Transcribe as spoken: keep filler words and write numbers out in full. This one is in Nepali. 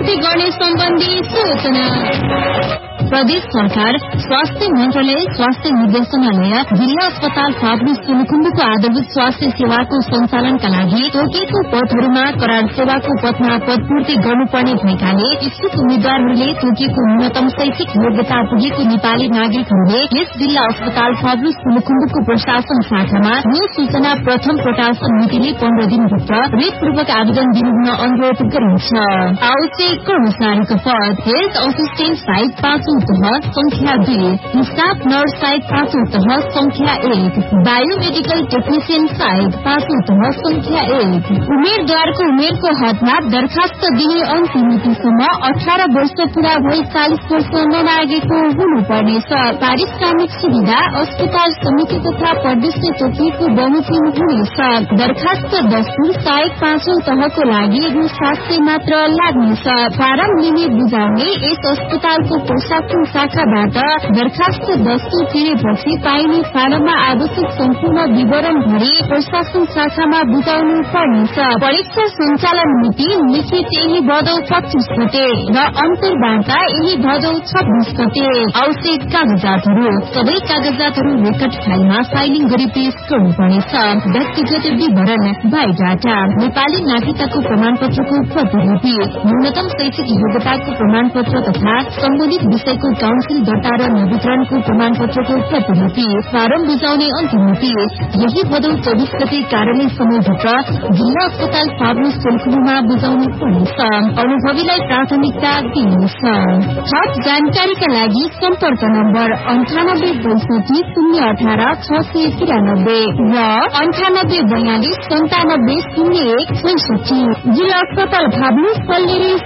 भर्ती गर्ने सम्बन्धी सूचना। प्रदेश सरकार, स्वास्थ्य मन्त्रालय, स्वास्थ्य निर्देशनालय, जिल्ला अस्पताल फाब्री सोलुखुम्बुको आधारभूत स्वास्थ्य सेवाको सञ्चालनका लागि तोकिएको पदहरूमा करार सेवाको पदमा पदपूर्ति गर्नुपर्ने भएकाले इच्छुक उम्मेद्वारहरूले तोकिएको न्यूनतम शैक्षिक योग्यता पुगेको नेपाली नागरिकहरूले यस जिल्ला अस्पताल फाब्री सोलुखुम्बुको प्रशासन शाखामा यो सूचना प्रथम प्रकाशन मितिले पन्ध्र दिनभित्र रेटपूर्वक आवेदन दिनुहुन अनुरोध गरिन्छ। आवश्यक कर्मचारीको पद हेल्थ असिस्टेन्ट साइट पाँचौं तह संख्या दुई, स्टाफ नर्स साइट पाँचौं तह संख्या एक, बायोमेडिकल टेक्निशियन साइट पाँचौं तह संख्या एक। उम्मेद्वारको उमेरको हदमा दरखास्त दिने अन्तिम मितिसम्म अठार वर्ष पूरा भई चालिस वर्ष नलागेको हुनुपर्नेछ। पारिश्रमिक सुविधा अस्पताल समिति तथा प्रदेशले तोकिएको बमोजिम हुनेछ। दरखास्त दस्तुर साइट पाँचौं तहको लागि रु सात सय मात्र लाग्नेछ। फारम लिने बुझाउने यस अस्पतालको प्रशासन शाखाबाट दरखास्त दस्तुर तिरेपछि पाइने फारममा आवश्यक सम्पूर्ण विवरण भरी प्रशासन शाखामा बुझाउनु पर्नेछ। परीक्षा सञ्चालन मिति लिखित यही भदौ पच्चीस गते र अन्तर्वार्ता यही भदौ छब्बीस गते। आवश्यक कागजातहरू सबै कागजातहरू रेकर्ड फाइलमा साइनिङ गरी पेश गर्नुपर्नेछ। व्यक्तिगत विवरण, बायोडाटा, नेपाली नागरिकताको प्रमाणपत्रको प्रतिलिपि, न्यूनतम शैक्षिक योग्यताको प्रमाणपत्र तथा सम्बन्धित विषयको काउन्सिल दर्ता र नवीकरणको प्रमाणपत्रको प्रतिलिपि। फारम बुझाउने अन्तिम मिति यही भदौ चौबिस गते कार्यालय समयभित्र जिल्ला अस्पताल फाब्री सोलुखुम्बुमा बुझाउनु पर्नेछ। अनुभवीलाई प्राथमिकता दिइनेछ। थप जानकारीका लागि सम्पर्क नम्बर अन्ठानब्बे बैसठी शून्य अठार छ सय तिरानब्बे र अन्ठानब्बे बयालिस सन्तानब्बे शून्य एक छैसठी। जिल्ला अस्पताल फाब्री सल्लेरी